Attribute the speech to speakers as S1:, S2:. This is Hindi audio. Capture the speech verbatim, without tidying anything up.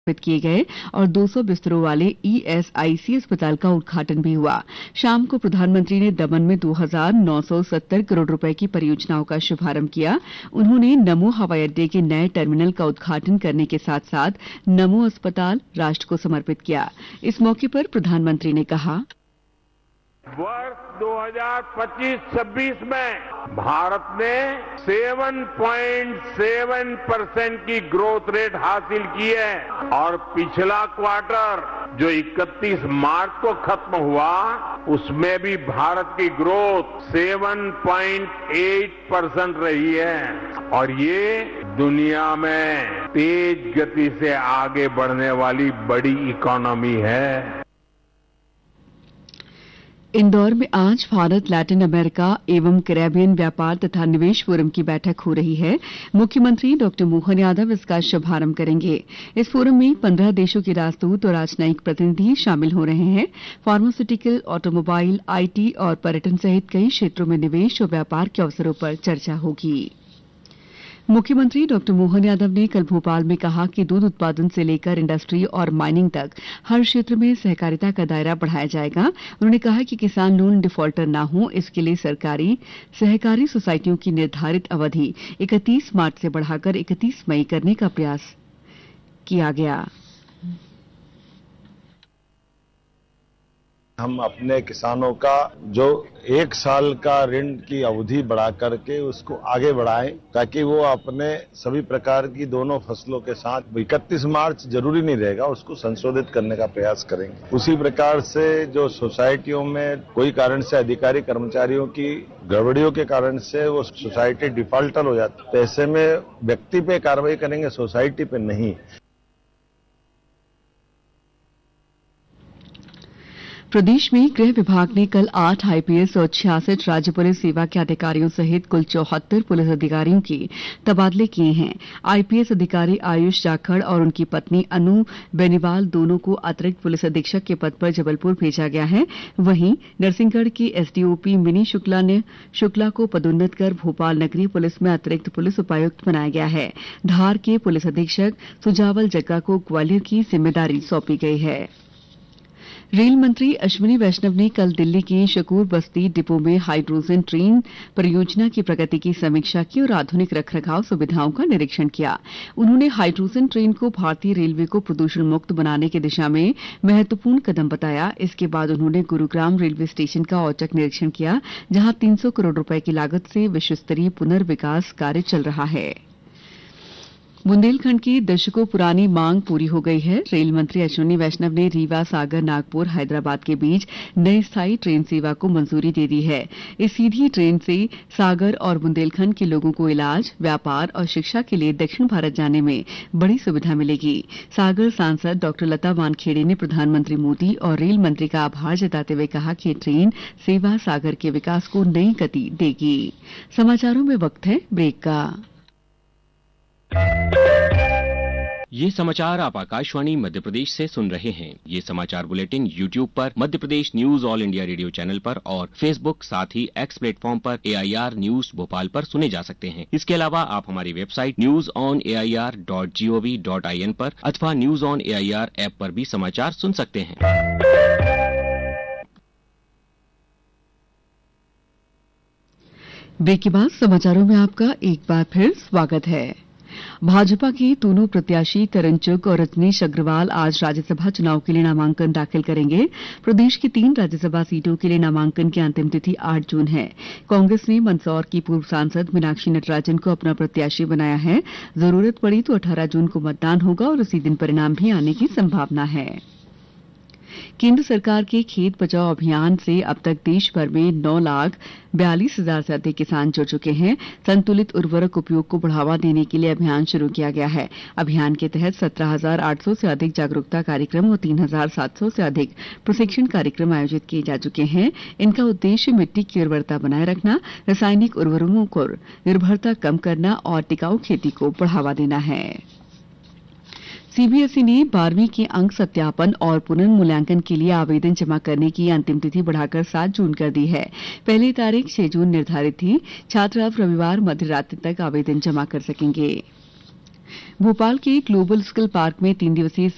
S1: स्थापित किए गए और दो सौ बिस्तरों वाले ईएसआईसी अस्पताल का उद्घाटन भी हुआ। शाम को प्रधानमंत्री ने दमन में दो हजार नौ सौ सत्तर करोड़ रुपए की परियोजनाओं का शुभारंभ किया। उन्होंने नमो हवाई अड्डे के नए टर्मिनल का उद्घाटन करने के साथ साथ नमो अस्पताल राष्ट्र को समर्पित किया। इस मौके पर प्रधानमंत्री ने कहा,
S2: वर्ष दो हजार पच्चीस छब्बीस में भारत ने सात पॉइंट सात परसेंट की ग्रोथ रेट हासिल की है और पिछला क्वार्टर जो इकतीस मार्च को खत्म हुआ उसमें भी भारत की ग्रोथ सात पॉइंट आठ परसेंट रही है और ये दुनिया में तेज गति से आगे बढ़ने वाली बड़ी इकोनॉमी है।
S1: इंदौर में आज भारत लैटिन अमेरिका एवं कैरेबियन व्यापार तथा निवेश फोरम की बैठक हो रही है। मुख्यमंत्री डॉक्टर मोहन यादव इसका शुभारंभ करेंगे। इस फोरम में पंद्रह देशों के राजदूत और राजनयिक प्रतिनिधि शामिल हो रहे हैं। फार्मास्यूटिकल, ऑटोमोबाइल, आईटी और पर्यटन सहित कई क्षेत्रों में निवेश और व्यापार के अवसरों पर चर्चा होगी। मुख्यमंत्री डॉक्टर मोहन यादव ने कल भोपाल में कहा कि दूध उत्पादन से लेकर इंडस्ट्री और माइनिंग तक हर क्षेत्र में सहकारिता का दायरा बढ़ाया जाएगा। उन्होंने कहा कि किसान लोन डिफॉल्टर न हो, इसके लिए सरकारी सहकारी सोसाइटियों की निर्धारित अवधि इकतीस मार्च से बढ़ाकर इकतीस मई करने का प्रयास किया गया।
S3: हम अपने किसानों का जो एक साल का ऋण की अवधि बढ़ा करके उसको आगे बढ़ाएं ताकि वो अपने सभी प्रकार की दोनों फसलों के साथ इकतीस मार्च जरूरी नहीं रहेगा, उसको संशोधित करने का प्रयास करेंगे। उसी प्रकार से जो सोसाइटियों में कोई कारण से अधिकारी कर्मचारियों की गड़बड़ियों के कारण से वो सोसाइटी डिफॉल्टर हो जाती है, तो ऐसे में व्यक्ति पे कार्रवाई करेंगे, सोसाइटी पे नहीं।
S1: प्रदेश में गृह विभाग ने कल आठ आईपीएस और छियासठ राज्य पुलिस सेवा के अधिकारियों सहित कुल चौहत्तर पुलिस अधिकारियों के तबादले किए हैं। आईपीएस अधिकारी आयुष जाखड़ और उनकी पत्नी अनु बेनीवाल दोनों को अतिरिक्त पुलिस अधीक्षक के पद पर जबलपुर भेजा गया है। वहीं नरसिंहगढ़ के एसडीओपी मिनी शुक्ला ने शुक्ला को पदोन्नत कर भोपाल नगरीय पुलिस में अतिरिक्त पुलिस उपायुक्त बनाया गया है। धार के पुलिस अधीक्षक सुजावल जग्गा को ग्वालियर की जिम्मेदारी सौंपी गई है। रेल मंत्री अश्विनी वैष्णव ने कल दिल्ली के शकूर बस्ती डिपो में हाइड्रोजन ट्रेन परियोजना की प्रगति की समीक्षा की और आधुनिक रखरखाव सुविधाओं का निरीक्षण किया। उन्होंने हाइड्रोजन ट्रेन को भारतीय रेलवे को प्रदूषण मुक्त बनाने की दिशा में महत्वपूर्ण कदम बताया। इसके बाद उन्होंने गुरुग्राम रेलवे स्टेशन का औचक निरीक्षण किया, जहां तीन सौ करोड़ रुपए की लागत से विश्वस्तरीय पुनर्विकास कार्य चल रहा है। बुंदेलखंड की दशकों पुरानी मांग पूरी हो गई है। रेल मंत्री अश्विनी वैष्णव ने रीवा, सागर, नागपुर, हैदराबाद के बीच नई स्थायी ट्रेन सेवा को मंजूरी दे दी है। इस सीधी ट्रेन से सागर और बुंदेलखंड के लोगों को इलाज, व्यापार और शिक्षा के लिए दक्षिण भारत जाने में बड़ी सुविधा मिलेगी। सागर सांसद डॉक्टर लता वानखेड़े ने प्रधानमंत्री मोदी और रेल मंत्री का आभार जताते हुए कहा कि ट्रेन सेवा सागर के विकास को नई गति देगी। समाचारों में वक्त है ब्रेक का।
S4: ये समाचार आप आकाशवाणी मध्य प्रदेश से सुन रहे हैं। ये समाचार बुलेटिन यूट्यूब पर Madhya Pradesh news all India radio channel पर और फेसबुक साथ ही एक्स प्लेटफॉर्म पर एआईआर न्यूज भोपाल पर सुने जा सकते हैं। इसके अलावा आप हमारी website news on AIR dot gov dot IN पर अथवा न्यूज ऑन एआईआर ऐप पर भी समाचार सुन सकते हैं।
S1: ब्रेक के बाद समाचारों में आपका एक बार फिर स्वागत है। भाजपा के दोनों प्रत्याशी तरन चुग और रजनीश अग्रवाल आज राज्यसभा चुनाव के लिए नामांकन दाखिल करेंगे। प्रदेश की तीन राज्यसभा सीटों के लिए नामांकन की अंतिम तिथि आठ जून है। कांग्रेस ने मंदसौर की पूर्व सांसद मीनाक्षी नटराजन को अपना प्रत्याशी बनाया है। जरूरत पड़ी तो अठारह जून को मतदान होगा और उसी दिन परिणाम भी आने की संभावना है। केंद्र सरकार के खेत बचाओ अभियान से अब तक देश भर में नौ लाख बयालीस हजार से अधिक किसान जुड़ चुके हैं। संतुलित उर्वरक उपयोग को बढ़ावा देने के लिए अभियान शुरू किया गया है। अभियान के तहत सत्रह हजार आठ सौ से अधिक जागरूकता कार्यक्रम और तीन हजार सात सौ से अधिक प्रशिक्षण कार्यक्रम आयोजित किए जा चुके हैं। इनका उद्देश्य मिट्टी की उर्वरता बनाए रखना, रासायनिक उर्वरकों पर निर्भरता कम करना और टिकाऊ खेती को बढ़ावा देना है। सीबीएसई ने बारहवीं के अंक सत्यापन और पुनर्मूल्यांकन के लिए आवेदन जमा करने की अंतिम तिथि बढ़ाकर सात जून कर दी है। पहली तारीख छह जून निर्धारित थी। छात्र अब रविवार मध्य रात्रि तक आवेदन जमा कर सकेंगे। भोपाल के ग्लोबल स्किल पार्क में तीन दिवसीय